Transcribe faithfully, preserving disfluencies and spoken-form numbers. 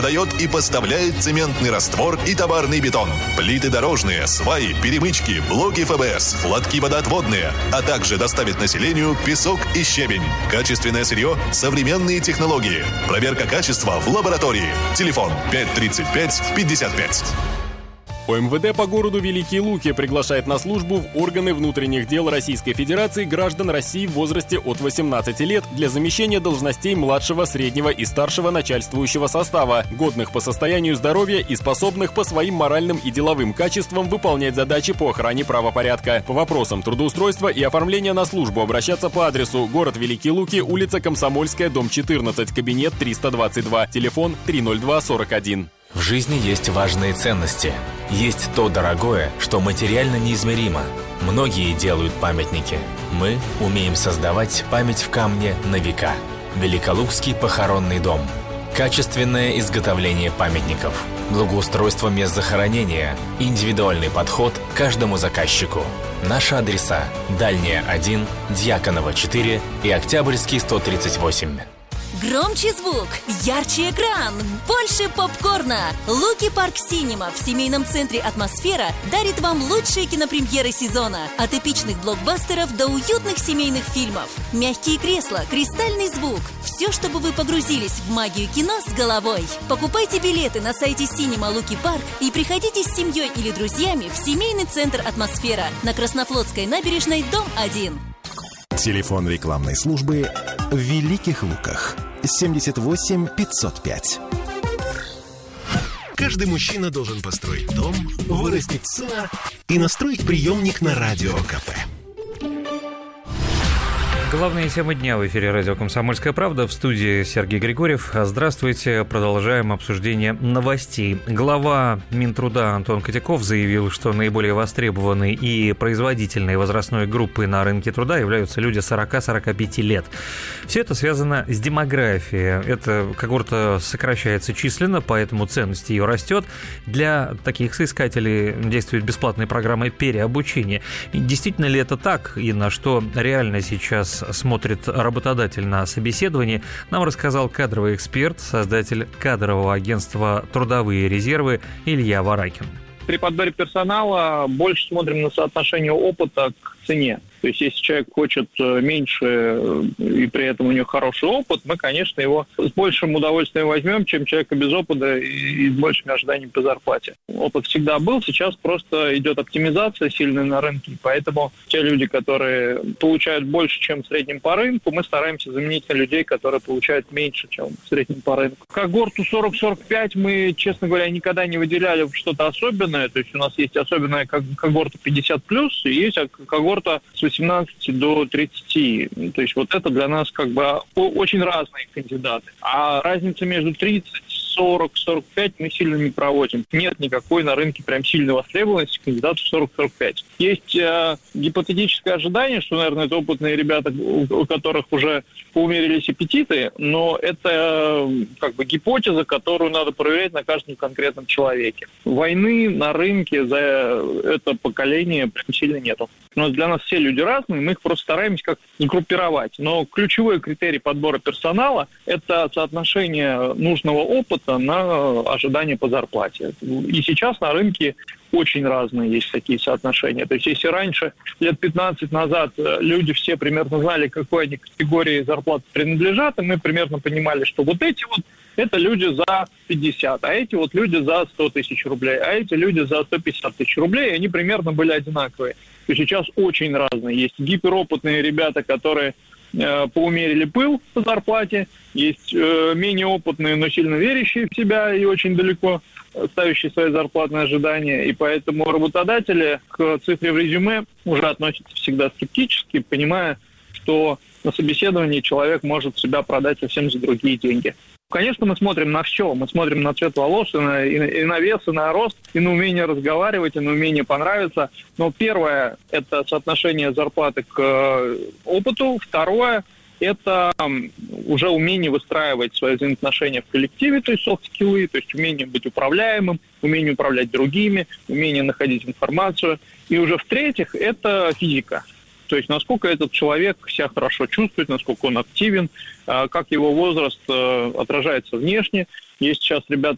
продает и поставляет цементный раствор и товарный бетон, плиты дорожные, сваи, перемычки, блоки эф бэ эс, лотки водоотводные, а также доставит населению песок и щебень. Качественное сырье, современные технологии. Проверка качества в лаборатории. Телефон пять тридцать пять пятьдесят пять. о эм вэ дэ по городу Великие Луки приглашает на службу в органы внутренних дел Российской Федерации граждан России в возрасте от восемнадцати лет для замещения должностей младшего, среднего и старшего начальствующего состава, годных по состоянию здоровья и способных по своим моральным и деловым качествам выполнять задачи по охране правопорядка. По вопросам трудоустройства и оформления на службу обращаться по адресу: город Великие Луки, улица Комсомольская, дом четырнадцать, кабинет триста двадцать два, телефон три ноль два сорок один. В жизни есть важные ценности. Есть то дорогое, что материально неизмеримо. Многие делают памятники. Мы умеем создавать память в камне на века. Великолукский похоронный дом. Качественное изготовление памятников. Благоустройство мест захоронения. Индивидуальный подход к каждому заказчику. Наши адреса: Дальняя один, Дьяконова четыре и Октябрьский сто тридцать восемь. Громче звук, ярче экран, больше попкорна. Луки Парк Синема в семейном центре «Атмосфера» дарит вам лучшие кинопремьеры сезона. От эпичных блокбастеров до уютных семейных фильмов. Мягкие кресла, кристальный звук. Все, чтобы вы погрузились в магию кино с головой. Покупайте билеты на сайте Синема Луки Парк и приходите с семьей или друзьями в семейный центр «Атмосфера» на Краснофлотской набережной, дом один. Телефон рекламной службы в Великих Луках. семьдесят восемь пятьсот пять. Каждый мужчина должен построить дом, вырастить сына и настроить приемник на радио ка пэ. Главные темы дня в эфире радио «Комсомольская правда». В студии Сергей Григорьев. Здравствуйте. Продолжаем обсуждение новостей. Глава Минтруда Антон Котяков заявил, что наиболее востребованной и производительной возрастной группой на рынке труда являются люди сорок-сорок пять лет. Все это связано с демографией. Эта когорта сокращается численно, поэтому ценность ее растет. Для таких соискателей действует бесплатная программа переобучения. И действительно ли это так, и на что реально сейчас смотрит работодатель на собеседовании, нам рассказал кадровый эксперт, создатель кадрового агентства «Трудовые резервы» Илья Варакин. При подборе персонала больше смотрим на соотношение опыта к цене. То есть, если человек хочет меньше и при этом у него хороший опыт, мы, конечно, его с большим удовольствием возьмем, чем человека без опыта и с большими ожиданиями по зарплате. Опыт всегда был, сейчас просто идет оптимизация сильная на рынке, поэтому те люди, которые получают больше, чем в среднем по рынку, мы стараемся заменить на людей, которые получают меньше, чем в среднем по рынку. Когорту сорок-сорок пять мы, честно говоря, никогда не выделяли в что-то особенное, то есть у нас есть особенная когорта пятьдесят плюс, и есть когорта с восемнадцати до тридцати. То есть вот это для нас как бы очень разные кандидаты. А разница между тридцать, сорок, сорок пять мы сильно не проводим. Нет никакой на рынке прям сильной востребованности кандидатов сорок-сорок пять. Есть э, гипотетическое ожидание, что, наверное, это опытные ребята, у, у которых уже поумерились аппетиты, но это э, как бы гипотеза, которую надо проверять на каждом конкретном человеке. Войны на рынке за это поколение прям сильно нету. У нас для нас все люди разные, мы их просто стараемся как сгруппировать. Но ключевой критерий подбора персонала – это соотношение нужного опыта на ожидание по зарплате. И сейчас на рынке очень разные есть такие соотношения. То есть если раньше, лет пятнадцать назад, люди все примерно знали, к какой они категории зарплаты принадлежат, и мы примерно понимали, что вот эти вот это люди за пятьдесят, а эти вот люди за сто тысяч рублей, а эти люди за сто пятьдесят тысяч рублей, и они примерно были одинаковые. То есть сейчас очень разные. Есть гиперопытные ребята, которые э, поумерили пыл по зарплате, есть э, менее опытные, но сильно верящие в себя и очень далеко ставящие свои зарплатные ожидания. И поэтому работодатели к цифре в резюме уже относятся всегда скептически, понимая, что на собеседовании человек может себя продать совсем за другие деньги. Конечно, мы смотрим на все. Мы смотрим на цвет волос, и на, и на вес, и на рост, и на умение разговаривать, и на умение понравиться. Но первое – это соотношение зарплаты к опыту. Второе – это уже умение выстраивать свои взаимоотношения в коллективе, то есть софт-скиллы, то есть умение быть управляемым, умение управлять другими, умение находить информацию. И уже в-третьих – это физика. То есть насколько этот человек себя хорошо чувствует, насколько он активен, как его возраст отражается внешне. Есть сейчас ребята,